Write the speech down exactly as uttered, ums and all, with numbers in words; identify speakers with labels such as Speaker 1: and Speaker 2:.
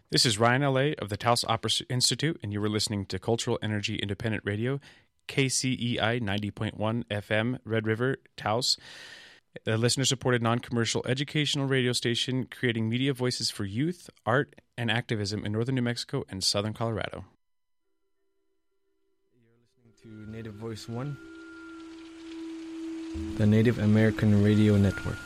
Speaker 1: This is Ryan L A of the Taos Opera Institute, and you were listening to Cultural Energy Independent Radio, K C E I ninety point one F M, Red River, Taos, a listener-supported non-commercial educational radio station creating media voices for youth, art, and activism in northern New Mexico and southern Colorado.
Speaker 2: You're listening to Native Voice One, the Native American Radio Network.